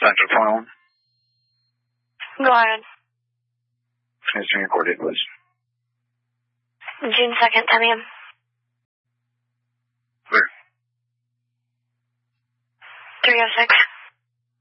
Central phone. Go ahead. History recorded was June 2nd, 10 a.m. Where? 306.